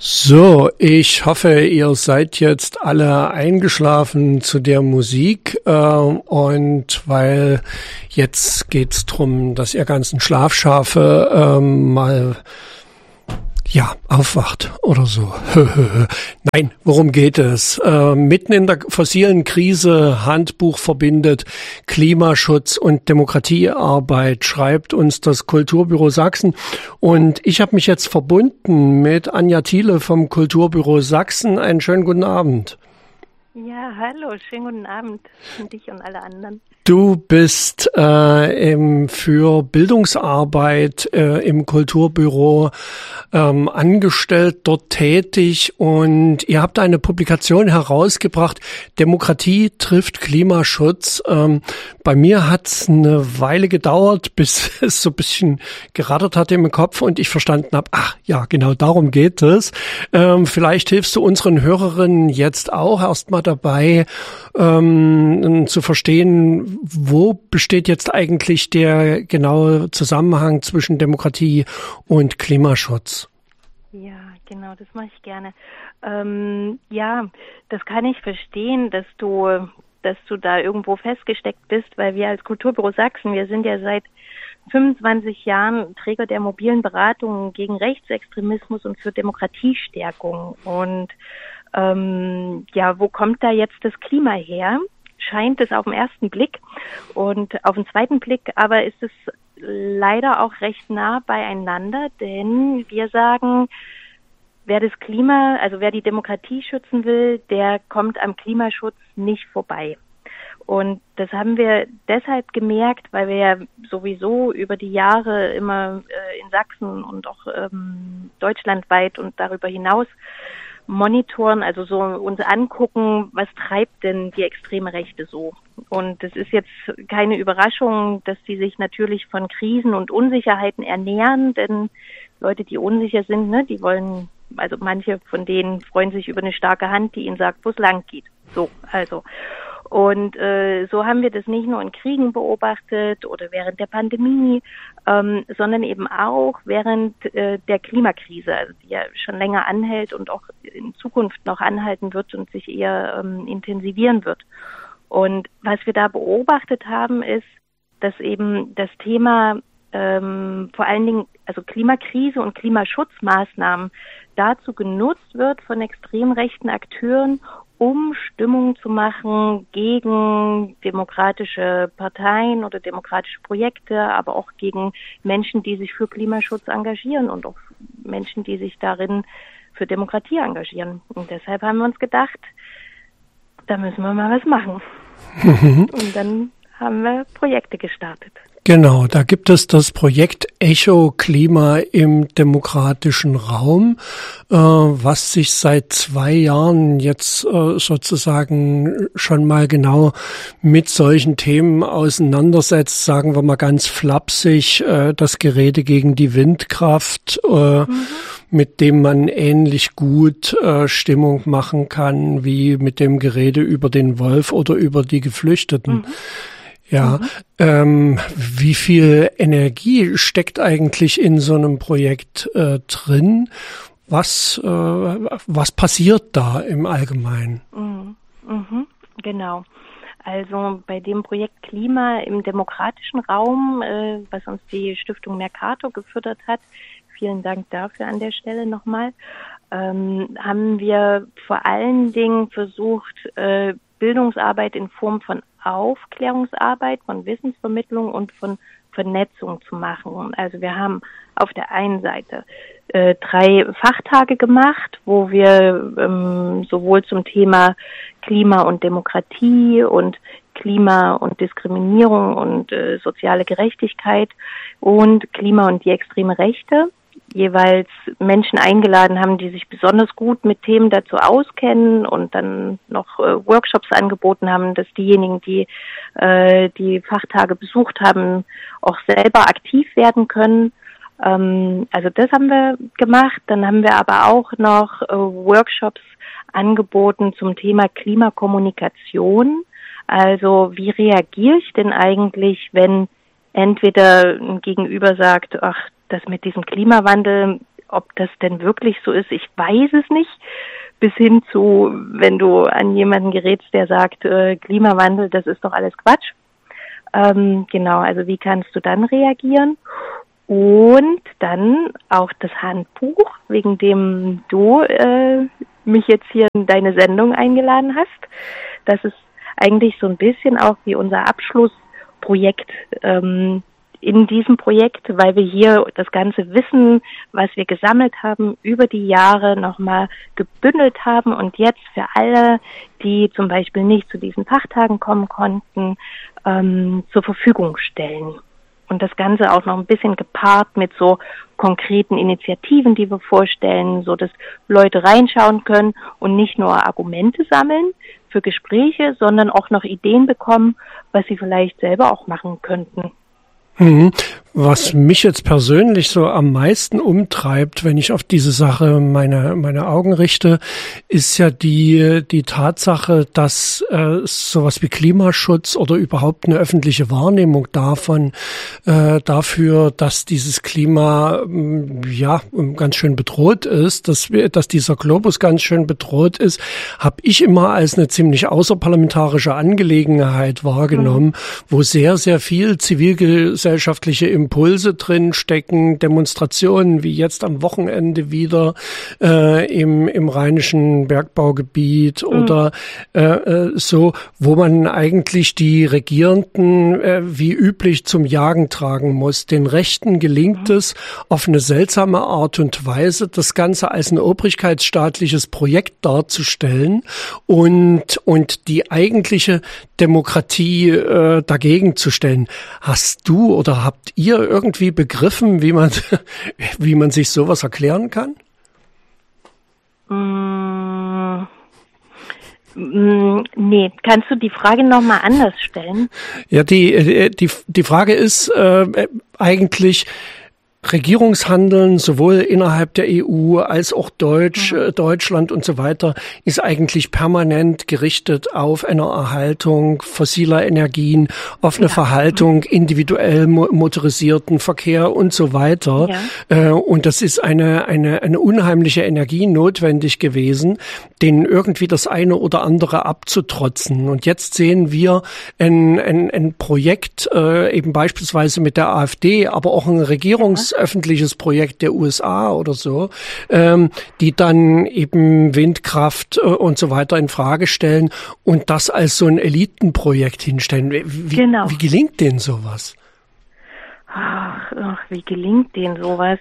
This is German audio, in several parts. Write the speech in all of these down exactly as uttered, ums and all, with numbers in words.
So, ich hoffe, ihr seid jetzt alle eingeschlafen zu der Musik äh, und weil jetzt geht's drum, dass ihr ganzen Schlafschafe ähm, mal ja aufwacht oder so. Nein, worum geht es? Äh, mitten in der fossilen Krise, Handbuch verbindet Klimaschutz und Demokratiearbeit, schreibt uns das Kulturbüro Sachsen. Und ich habe mich jetzt verbunden mit Anja Thiele vom Kulturbüro Sachsen. Einen schönen guten Abend. Ja, hallo, schönen guten Abend an dich und alle anderen. Du bist äh, im, für Bildungsarbeit äh, im Kulturbüro ähm, angestellt, dort tätig und ihr habt eine Publikation herausgebracht, Demokratie trifft Klimaschutz. Ähm, bei mir hat es eine Weile gedauert, bis es so ein bisschen gerattert hat im Kopf und ich verstanden habe, ach ja, genau darum geht es. Ähm, vielleicht hilfst du unseren Hörerinnen jetzt auch erstmal dabei, ähm, zu verstehen, wo besteht jetzt eigentlich der genaue Zusammenhang zwischen Demokratie und Klimaschutz? Ja, genau, das mache ich gerne. Ähm, ja, das kann ich verstehen, dass du, dass du da irgendwo festgesteckt bist, weil wir als Kulturbüro Sachsen, wir sind ja seit fünfundzwanzig Jahren Träger der mobilen Beratungen gegen Rechtsextremismus und für Demokratiestärkung. Und ähm, ja, wo kommt da jetzt das Klima her? Scheint es auf den ersten Blick und auf den zweiten Blick aber ist es leider auch recht nah beieinander, denn wir sagen, wer das Klima, also wer die Demokratie schützen will, der kommt am Klimaschutz nicht vorbei. Und das haben wir deshalb gemerkt, weil wir ja sowieso über die Jahre immer äh, in Sachsen und auch ähm, deutschlandweit und darüber hinaus monitoren, also so uns angucken, was treibt denn die extreme Rechte so. Und es ist jetzt keine Überraschung, dass sie sich natürlich von Krisen und Unsicherheiten ernähren, denn Leute, die unsicher sind, ne, die wollen, also manche von denen freuen sich über eine starke Hand, die ihnen sagt, wo es lang geht. So, also. Und äh, so haben wir das nicht nur in Kriegen beobachtet oder während der Pandemie, ähm, sondern eben auch während äh, der Klimakrise, also die ja schon länger anhält und auch in Zukunft noch anhalten wird und sich eher ähm, intensivieren wird. Und was wir da beobachtet haben, ist, dass eben das Thema ähm, vor allen Dingen, also Klimakrise und Klimaschutzmaßnahmen dazu genutzt wird von extrem rechten Akteuren, um Stimmung zu machen gegen demokratische Parteien oder demokratische Projekte, aber auch gegen Menschen, die sich für Klimaschutz engagieren und auch Menschen, die sich darin für Demokratie engagieren. Und deshalb haben wir uns gedacht, da müssen wir mal was machen. Und dann haben wir Projekte gestartet. Genau, da gibt es das Projekt Echo Klima im demokratischen Raum, äh, was sich seit zwei Jahren jetzt äh, sozusagen schon mal genau mit solchen Themen auseinandersetzt, sagen wir mal ganz flapsig, äh, das Gerede gegen die Windkraft, äh, mhm. mit dem man ähnlich gut äh, Stimmung machen kann wie mit dem Gerede über den Wolf oder über die Geflüchteten. Mhm. Ja, mhm. ähm, wie viel Energie steckt eigentlich in so einem Projekt äh, drin? Was, äh, was passiert da im Allgemeinen? Mhm. Mhm. Genau. Also bei dem Projekt Klima im demokratischen Raum, äh, was uns die Stiftung Mercator gefördert hat, vielen Dank dafür an der Stelle nochmal, ähm, haben wir vor allen Dingen versucht, äh, Bildungsarbeit in Form von Aufklärungsarbeit, von Wissensvermittlung und von Vernetzung zu machen. Also wir haben auf der einen Seite äh, drei Fachtage gemacht, wo wir ähm, sowohl zum Thema Klima und Demokratie und Klima und Diskriminierung und äh, soziale Gerechtigkeit und Klima und die extreme Rechte jeweils Menschen eingeladen haben, die sich besonders gut mit Themen dazu auskennen und dann noch äh, Workshops angeboten haben, dass diejenigen, die äh, die Fachtage besucht haben, auch selber aktiv werden können. Ähm, also das haben wir gemacht. Dann haben wir aber auch noch äh, Workshops angeboten zum Thema Klimakommunikation. Also wie reagiere ich denn eigentlich, wenn entweder ein Gegenüber sagt, ach, das mit diesem Klimawandel, ob das denn wirklich so ist, ich weiß es nicht. Bis hin zu, wenn du an jemanden gerätst, der sagt, äh, Klimawandel, das ist doch alles Quatsch. Ähm, genau, also wie kannst du dann reagieren? Und dann auch das Handbuch, wegen dem du äh, mich jetzt hier in deine Sendung eingeladen hast. Das ist eigentlich so ein bisschen auch wie unser Abschlussprojekt ähm, in diesem Projekt, weil wir hier das ganze Wissen, was wir gesammelt haben, über die Jahre nochmal gebündelt haben und jetzt für alle, die zum Beispiel nicht zu diesen Fachtagen kommen konnten, ähm, zur Verfügung stellen. Und das Ganze auch noch ein bisschen gepaart mit so konkreten Initiativen, die wir vorstellen, so dass Leute reinschauen können und nicht nur Argumente sammeln für Gespräche, sondern auch noch Ideen bekommen, was sie vielleicht selber auch machen könnten. Was mich jetzt persönlich so am meisten umtreibt, wenn ich auf diese Sache meine meine Augen richte, ist ja die die Tatsache, dass äh, sowas wie Klimaschutz oder überhaupt eine öffentliche Wahrnehmung davon äh, dafür, dass dieses Klima ja ganz schön bedroht ist, dass wir, dass dieser Globus ganz schön bedroht ist, habe ich immer als eine ziemlich außerparlamentarische Angelegenheit wahrgenommen, mhm. wo sehr sehr viel Zivilgesellschaft gesellschaftliche Impulse drin stecken, Demonstrationen wie jetzt am Wochenende wieder äh, im im rheinischen Bergbaugebiet mhm. oder äh, so, wo man eigentlich die Regierenden äh, wie üblich zum Jagen tragen muss. Den Rechten gelingt mhm. es auf eine seltsame Art und Weise, das Ganze als ein obrigkeitsstaatliches Projekt darzustellen und und die eigentliche Demokratie äh, dagegen zu stellen. Hast du oder habt ihr irgendwie begriffen, wie man wie man sich sowas erklären kann? Mm, mm, nee, kannst du die Frage nochmal anders stellen? Ja, die die die Frage ist äh, eigentlich Regierungshandeln sowohl innerhalb der E U als auch Deutsch, mhm. Deutschland und so weiter ist eigentlich permanent gerichtet auf eine Erhaltung fossiler Energien, auf eine ja. Verhaltung individuell motorisierten Verkehr und so weiter. Ja. Und das ist eine eine eine unheimliche Energie notwendig gewesen, denen irgendwie das eine oder andere abzutrotzen. Und jetzt sehen wir ein ein, ein Projekt eben beispielsweise mit der AfD, aber auch ein Regierungs ja. öffentliches Projekt der U S A oder so, ähm, die dann eben Windkraft äh, und so weiter in Frage stellen und das als so ein Elitenprojekt hinstellen. Wie, genau. wie gelingt denen sowas? Ach, ach, wie gelingt denen sowas?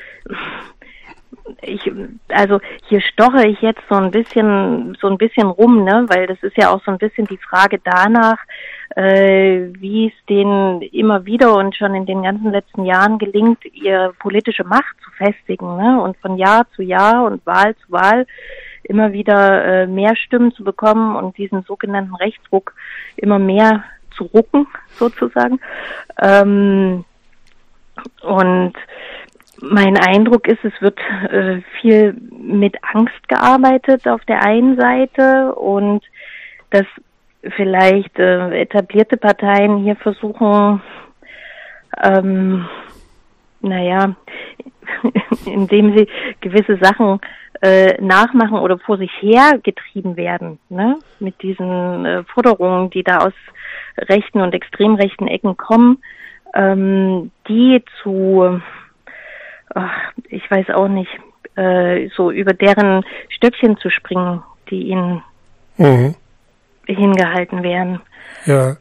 Ich, also hier stoche ich jetzt so ein bisschen, so ein bisschen rum, ne, weil das ist ja auch so ein bisschen die Frage danach, äh, wie es denen immer wieder und schon in den ganzen letzten Jahren gelingt, ihre politische Macht zu festigen, ne, und von Jahr zu Jahr und Wahl zu Wahl immer wieder äh, mehr Stimmen zu bekommen und diesen sogenannten Rechtsruck immer mehr zu rucken, sozusagen. Ähm, und mein Eindruck ist, es wird äh, viel mit Angst gearbeitet auf der einen Seite und dass vielleicht äh, etablierte Parteien hier versuchen, ähm, naja, indem sie gewisse Sachen äh, nachmachen oder vor sich her getrieben werden, ne, mit diesen äh, Forderungen, die da aus rechten und extrem rechten Ecken kommen, ähm, die zu Ach, ich weiß auch nicht, äh, so über deren Stöckchen zu springen, die ihnen mhm. hingehalten werden. Ja.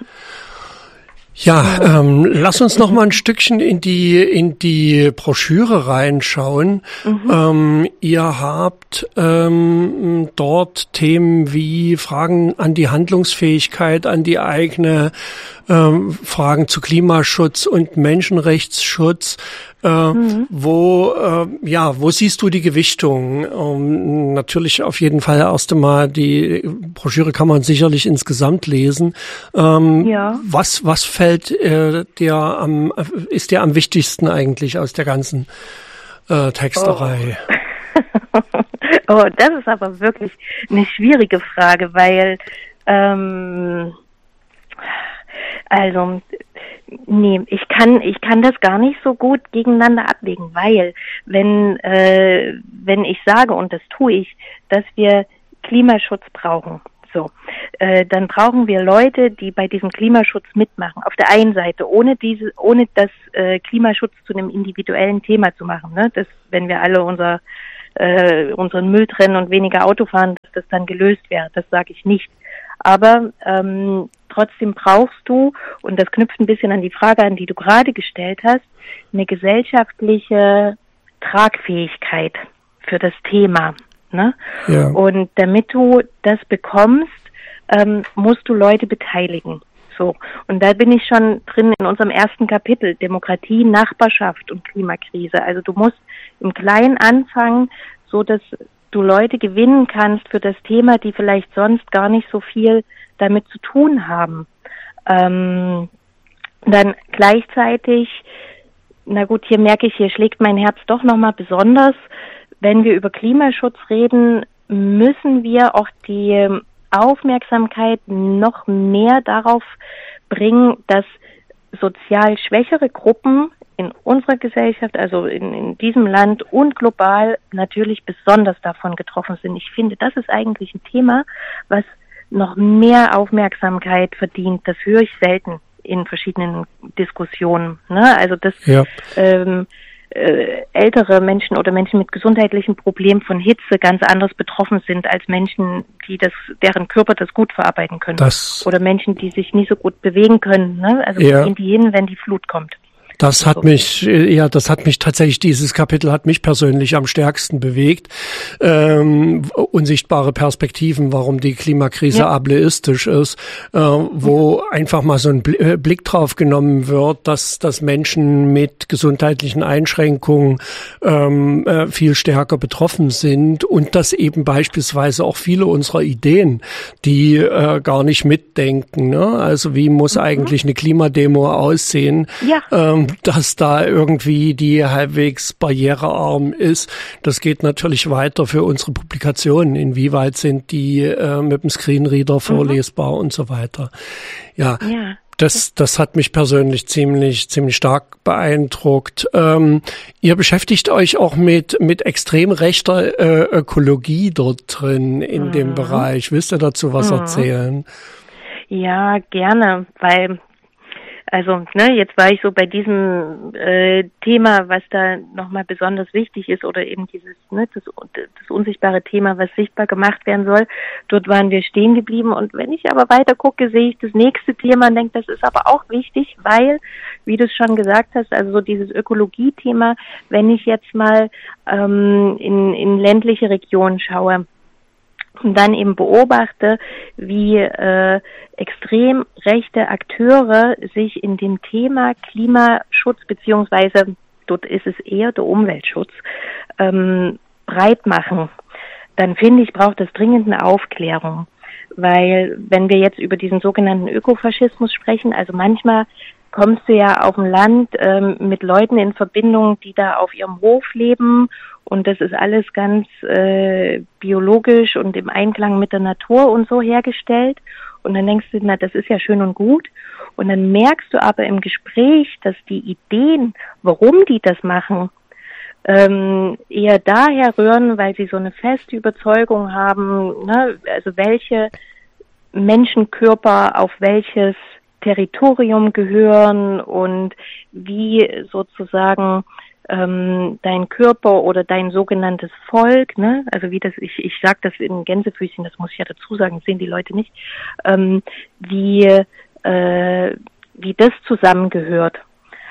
Ja, ähm, lass uns noch mal ein Stückchen in die in die Broschüre reinschauen. Mhm. Ähm, ihr habt ähm, dort Themen wie Fragen an die Handlungsfähigkeit, an die eigene, ähm, Fragen zu Klimaschutz und Menschenrechtsschutz. Äh, mhm. Wo äh, ja, wo siehst du die Gewichtung? Ähm, natürlich auf jeden Fall erst einmal die Broschüre kann man sicherlich insgesamt lesen. Ähm, ja. Was was fällt äh, dir am ist dir am wichtigsten eigentlich aus der ganzen äh, Texterei? Oh. Oh, das ist aber wirklich eine schwierige Frage, weil ähm, also Nee, ich kann ich kann das gar nicht so gut gegeneinander abwägen, weil wenn äh, wenn ich sage, und das tue ich, dass wir Klimaschutz brauchen, so, äh, dann brauchen wir Leute, die bei diesem Klimaschutz mitmachen. Auf der einen Seite, ohne diese, ohne das äh, Klimaschutz zu einem individuellen Thema zu machen, ne? Das, wenn wir alle unser äh, unseren Müll trennen und weniger Auto fahren, dass das dann gelöst wäre. Das sage ich nicht. Aber ähm, trotzdem brauchst du, und das knüpft ein bisschen an die Frage an, die du gerade gestellt hast, eine gesellschaftliche Tragfähigkeit für das Thema. Ne? Ja. Und damit du das bekommst, ähm, musst du Leute beteiligen. So. Und da bin ich schon drin in unserem ersten Kapitel, Demokratie, Nachbarschaft und Klimakrise. Also du musst im Kleinen anfangen, so dass du Leute gewinnen kannst für das Thema, die vielleicht sonst gar nicht so viel damit zu tun haben. Ähm, dann gleichzeitig, na gut, hier merke ich, hier schlägt mein Herz doch nochmal besonders. Wenn wir über Klimaschutz reden, müssen wir auch die Aufmerksamkeit noch mehr darauf bringen, dass sozial schwächere Gruppen in unserer Gesellschaft, also in, in diesem Land und global natürlich besonders davon getroffen sind. Ich finde, das ist eigentlich ein Thema, was noch mehr Aufmerksamkeit verdient. Das höre ich selten in verschiedenen Diskussionen. Ne? Also dass ja. ähm, äh, ältere Menschen oder Menschen mit gesundheitlichen Problemen von Hitze ganz anders betroffen sind als Menschen, die das, deren Körper das gut verarbeiten können. Das oder Menschen, die sich nicht so gut bewegen können. Ne? Also ja. wo gehen die hin, wenn die Flut kommt? Das hat mich, ja, das hat mich tatsächlich, dieses Kapitel hat mich persönlich am stärksten bewegt. Ähm, unsichtbare Perspektiven, warum die Klimakrise ja. ableistisch ist, äh, wo ja. einfach mal so ein Blick drauf genommen wird, dass, dass Menschen mit gesundheitlichen Einschränkungen ähm, äh, viel stärker betroffen sind und dass eben beispielsweise auch viele unserer Ideen, die äh, gar nicht mitdenken, ne? Also wie muss mhm. eigentlich eine Klimademo aussehen? Ja. Ähm, dass da irgendwie die halbwegs barrierearm ist. Das geht natürlich weiter für unsere Publikationen. Inwieweit sind die äh, mit dem Screenreader vorlesbar mhm. und so weiter. Ja, ja. Das, das hat mich persönlich ziemlich, ziemlich stark beeindruckt. Ähm, ihr beschäftigt euch auch mit, mit extrem rechter äh, Ökologie dort drin in mhm. dem Bereich. Willst du dazu was mhm. erzählen? Ja, gerne, weil Also, ne, jetzt war ich so bei diesem äh, Thema, was da nochmal besonders wichtig ist, oder eben dieses, ne, das, das unsichtbare Thema, was sichtbar gemacht werden soll. Dort waren wir stehen geblieben. Und wenn ich aber weiter gucke, sehe ich das nächste Thema und denke, das ist aber auch wichtig, weil, wie du es schon gesagt hast, also so dieses Ökologie-Thema, wenn ich jetzt mal ähm, in, in ländliche Regionen schaue, und dann eben beobachte, wie äh, extrem rechte Akteure sich in dem Thema Klimaschutz, beziehungsweise dort ist es eher der Umweltschutz, ähm, breit machen, dann finde ich, braucht es dringend eine Aufklärung. Weil wenn wir jetzt über diesen sogenannten Ökofaschismus sprechen, also manchmal kommst du ja auf dem Land ähm, mit Leuten in Verbindung, die da auf ihrem Hof leben, und das ist alles ganz äh, biologisch und im Einklang mit der Natur und so hergestellt. Und dann denkst du, na, das ist ja schön und gut. Und dann merkst du aber im Gespräch, dass die Ideen, warum die das machen, ähm, eher daher rühren, weil sie so eine feste Überzeugung haben, ne, also welche Menschenkörper auf welches Territorium gehören und wie sozusagen ähm, dein Körper oder dein sogenanntes Volk, ne, also wie das, ich ich sag das in Gänsefüßchen, das muss ich ja dazu sagen, sehen die Leute nicht, ähm, wie äh, wie das zusammengehört.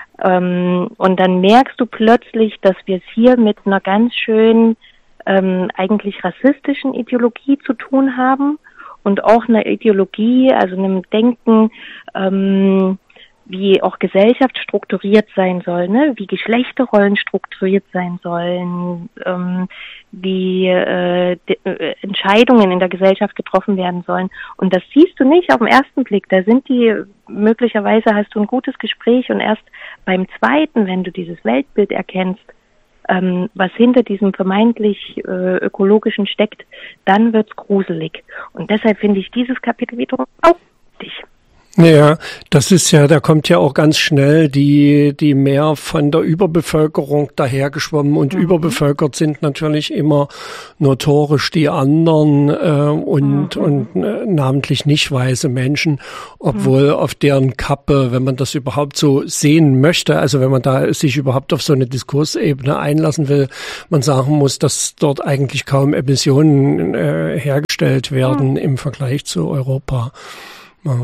Ähm, und dann merkst du plötzlich, dass wir es hier mit einer ganz schön ähm, eigentlich rassistischen Ideologie zu tun haben und auch einer Ideologie, also einem Denken, ähm, wie auch Gesellschaft strukturiert sein soll, ne? Wie Geschlechterrollen strukturiert sein sollen, ähm, wie äh, de, äh, Entscheidungen in der Gesellschaft getroffen werden sollen. Und das siehst du nicht auf den ersten Blick. Da sind die, möglicherweise hast du ein gutes Gespräch und erst beim zweiten, wenn du dieses Weltbild erkennst, ähm, was hinter diesem vermeintlich äh, ökologischen steckt, dann wird's gruselig. Und deshalb finde ich dieses Kapitel wiederum auch wichtig. Ja, das ist ja, da kommt ja auch ganz schnell die, die mehr von der Überbevölkerung dahergeschwommen und mhm. überbevölkert sind natürlich immer notorisch die anderen äh, und, mhm. und äh, namentlich nicht weiße Menschen, obwohl mhm. auf deren Kappe, wenn man das überhaupt so sehen möchte, also wenn man da sich überhaupt auf so eine Diskursebene einlassen will, man sagen muss, dass dort eigentlich kaum Emissionen äh, hergestellt werden mhm. im Vergleich zu Europa. Ja.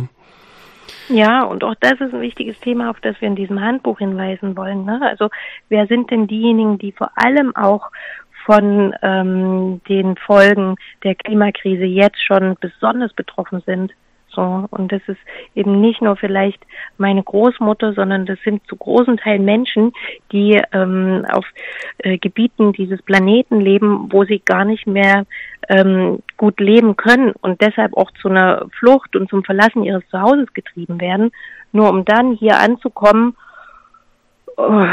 Ja, und auch das ist ein wichtiges Thema, auf das wir in diesem Handbuch hinweisen wollen. Ne? Also wer sind denn diejenigen, die vor allem auch von ähm, den Folgen der Klimakrise jetzt schon besonders betroffen sind? So, und das ist eben nicht nur vielleicht meine Großmutter, sondern das sind zu großen Teilen Menschen, die ähm, auf äh, Gebieten dieses Planeten leben, wo sie gar nicht mehr ähm, gut leben können und deshalb auch zu einer Flucht und zum Verlassen ihres Zuhauses getrieben werden, nur um dann hier anzukommen oh,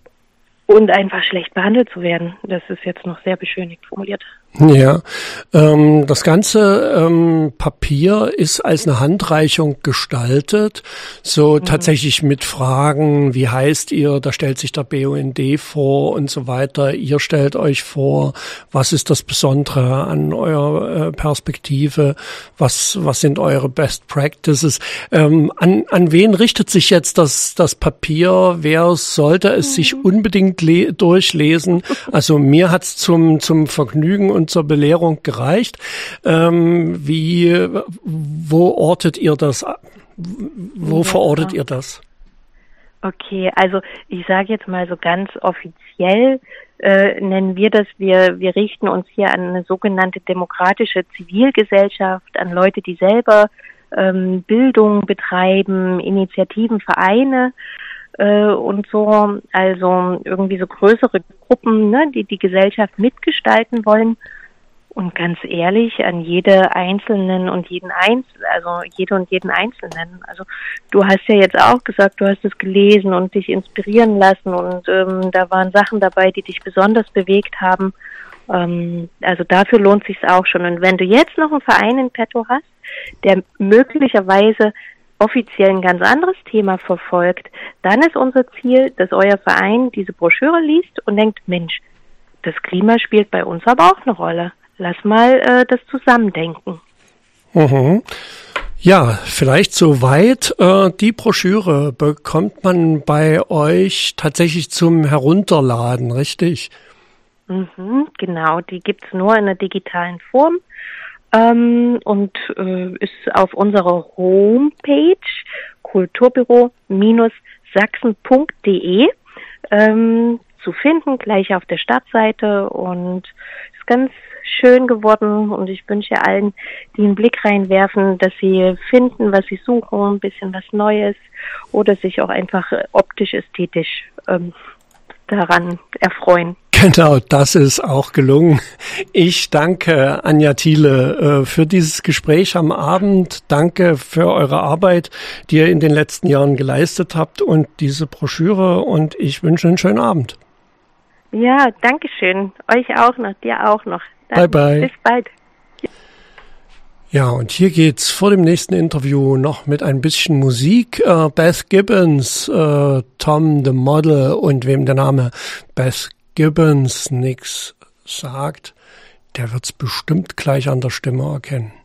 und einfach schlecht behandelt zu werden. Das ist jetzt noch sehr beschönigt formuliert. Ja, ähm, das ganze ähm, Papier ist als eine Handreichung gestaltet, so mhm. tatsächlich mit Fragen, wie heißt ihr, da stellt sich der B U N D vor und so weiter, ihr stellt euch vor, was ist das Besondere an eurer äh, Perspektive, was was sind eure Best Practices, ähm, an an wen richtet sich jetzt das das Papier, wer sollte es mhm. sich unbedingt le- durchlesen, also mir hat's zum zum Vergnügen und zur Belehrung gereicht. Ähm, wie, wo ortet ihr das? Wo ja, verortet ihr das? Okay, also ich sage jetzt mal so ganz offiziell, äh, nennen wir das, wir, wir richten uns hier an eine sogenannte demokratische Zivilgesellschaft, an Leute, die selber ähm, Bildung betreiben, Initiativen, Vereine, äh, und so, also irgendwie so größere Gruppen, ne, die die Gesellschaft mitgestalten wollen. Und ganz ehrlich, an jede Einzelnen und jeden Einzelnen, also jede und jeden Einzelnen. Also du hast ja jetzt auch gesagt, du hast es gelesen und dich inspirieren lassen und ähm, da waren Sachen dabei, die dich besonders bewegt haben. Ähm, also dafür lohnt sich's auch schon. Und wenn du jetzt noch einen Verein in petto hast, der möglicherweise offiziell ein ganz anderes Thema verfolgt, dann ist unser Ziel, dass euer Verein diese Broschüre liest und denkt, Mensch, das Klima spielt bei uns aber auch eine Rolle. Lass mal äh, das Zusammendenken. Mhm. Ja, vielleicht soweit. Äh, die Broschüre bekommt man bei euch tatsächlich zum Herunterladen, richtig? Mhm, genau, die gibt's nur in der digitalen Form ähm, und äh, ist auf unserer Homepage kulturbüro Sachsen punkt de ähm, zu finden, gleich auf der Startseite, und ist ganz schön geworden und ich wünsche allen, die einen Blick reinwerfen, dass sie finden, was sie suchen, ein bisschen was Neues oder sich auch einfach optisch, ästhetisch ähm, daran erfreuen. Genau, das ist auch gelungen. Ich danke Anja Thiele äh, für dieses Gespräch am Abend. Danke für eure Arbeit, die ihr in den letzten Jahren geleistet habt und diese Broschüre, und ich wünsche einen schönen Abend. Ja, danke schön. Euch auch noch, dir auch noch. Dann bye, bye. Bis bald. Ja, und hier geht's vor dem nächsten Interview noch mit ein bisschen Musik. Äh, Beth Gibbons, äh, Tom the Model, und wem der Name Beth Gibbons nix sagt, der wird's bestimmt gleich an der Stimme erkennen.